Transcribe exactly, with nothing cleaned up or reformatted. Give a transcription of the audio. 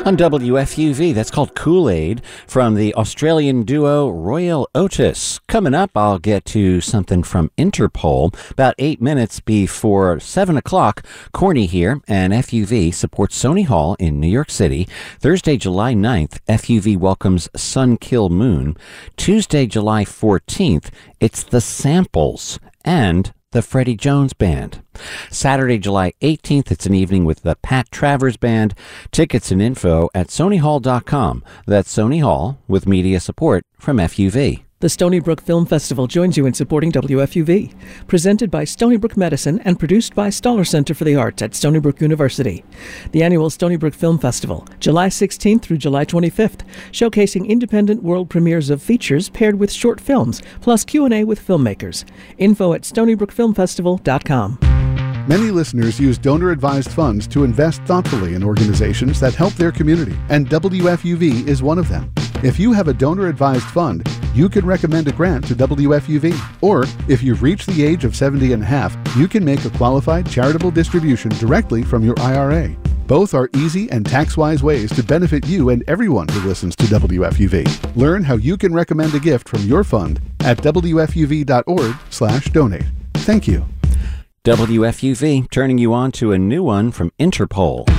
On W F U V, that's called Kool-Aid from the Australian duo Royal Otis. Coming up, I'll get to something from Interpol. About eight minutes before seven o'clock, Corny here, and F U V supports Sony Hall in New York City. Thursday, July ninth, F U V welcomes Sun Kill Moon. Tuesday, July fourteenth, it's The Samples and the Freddie Jones Band. Saturday, July eighteenth, it's an evening with the Pat Travers Band. Tickets and info at sony hall dot com. That's Sony Hall with media support from F U V. The Stony Brook Film Festival joins you in supporting W F U V. Presented by Stony Brook Medicine and produced by Stoller Center for the Arts at Stony Brook University. The annual Stony Brook Film Festival, July sixteenth through July twenty-fifth, showcasing independent world premieres of features paired with short films, plus Q and A with filmmakers. Info at stony brook film festival dot com. Many listeners use donor-advised funds to invest thoughtfully in organizations that help their community, and W F U V is one of them. If you have a donor-advised fund, you can recommend a grant to W F U V. Or, if you've reached the age of seventy and a half, you can make a qualified charitable distribution directly from your I R A. Both are easy and tax-wise ways to benefit you and everyone who listens to W F U V. Learn how you can recommend a gift from your fund at w f u v dot org slash donate. Thank you. W F U V turning you on to a new one from Interpol.